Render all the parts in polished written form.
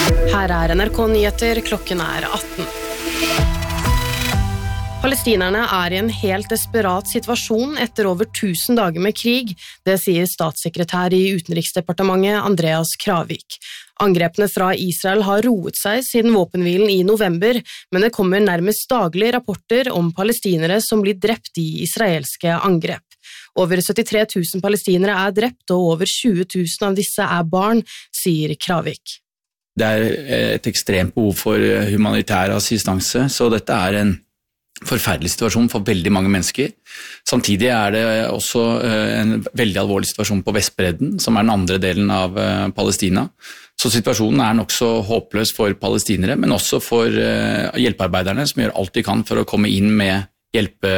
Her NRK Nyheter, klokken 18. Palestinerne I en helt desperat situasjon etter over 1000 dager med krig, det sier statssekretær I Utenriksdepartementet Andreas Kravik. Angrepene fra Israel har roet seg siden våpenhvilen I november, men det kommer nærmest daglig rapporter om palestinere som blir drept I israelske angrep. Over 73 000 palestinere drept, og over 20 000 av disse barn, sier Kravik. Det et ekstremt behov for humanitær assistanse, så dette en forferdelig situasjon for veldig mange mennesker. Samtidig det også en veldig alvorlig situasjon på Vestbredden, som den andre delen av Palestina. Så situasjonen nok så håpløs for palestinere, men også for hjelpearbeiderne, som gjør alt de kan for å komme inn med hjelpe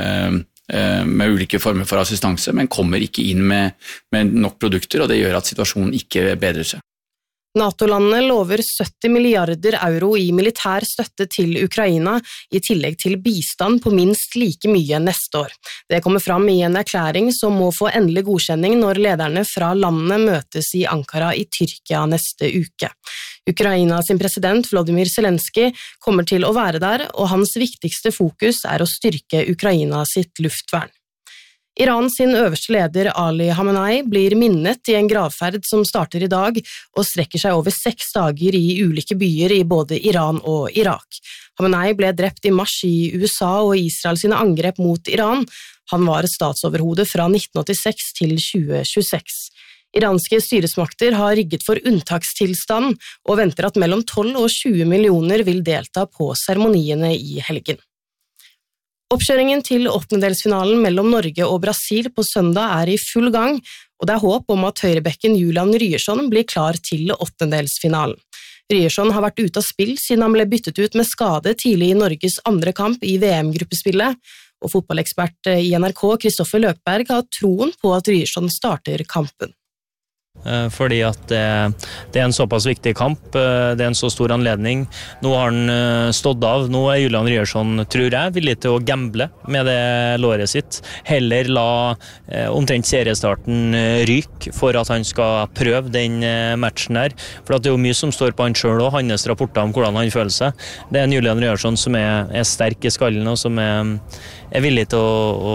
med ulike former for assistanse, men kommer ikke inn med nok produkter, og det gjør at situasjonen ikke bedrer seg. NATO-landene lover 70 milliarder euro I militær støtte til Ukraina, I tillegg til bistand på minst like mye neste år. Det kommer fram I en erklæring som må få endelig godkjenning når lederne fra landene møtes I Ankara I Tyrkia neste uke. Ukraina sin president Volodymyr Zelensky kommer til å være der, og hans viktigste fokus å styrke Ukraina sitt luftvern. Iran sin øverste leder Ali Khamenei blir minnet I en gravferd som starter I dag og strekker seg over 6 dager I ulike byer I både Iran og Irak. Khamenei ble drept I mars I USA og Israel sine angrep mot Iran. Han var statsoverhode fra 1986 til 2026. Iranske styresmakter har rigget for unntakstilstand og venter at mellom 12 og 20 millioner vil delta på seremoniene I helgen. Oppkjøringen til åttendedelsfinalen mellom Norge og Brasil på søndag I full gang, og det håp om at høyrebekken Julian Ryerson blir klar til åttendedelsfinalen. Ryerson har vært ute av spill siden han ble byttet ut med skade tidlig I Norges andre kamp I VM-gruppespillet, og fotballekspert I NRK Kristoffer Løkberg har troen på at Ryerson starter kampen. Fordi at det en såpass viktig kamp, det en så stor anledning. Nå har han stått av, nå Julian Ryerson, tror jeg, villig til å gamble med det låret sitt. Heller la omtrent seriestarten ryke for at han skal prøve den matchen her. For at det jo mye som står på han selv og hans rapporter om hvordan han føler seg. Det en Julian Ryerson som sterk I skallen og som villig til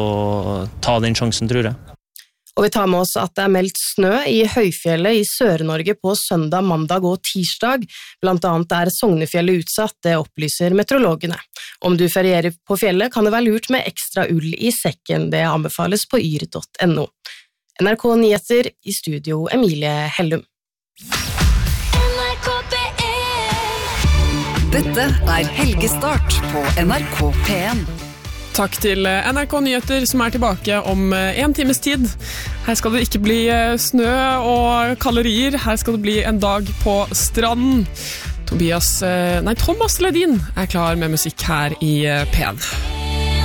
å ta den sjansen, tror jeg. Og vi tar med oss at det meldt snø I høyfjellet I Sør-Norge på søndag, mandag og tirsdag. Blant annet Sognefjellet utsatt, det opplyser meteorologene. Om du ferierer på fjellet, kan det være lurt med ekstra ull I sekken. Det anbefales på yr.no. NRK Nyheter I studio Emilie Hellum. Dette Helgestart på NRK P1. Takk til NRK Nyheter som tilbake om 1 times tid. Her skal det ikke bli snø og kalorier. Her skal det bli en dag på stranden. Thomas Ledin klar med musikk her I P1.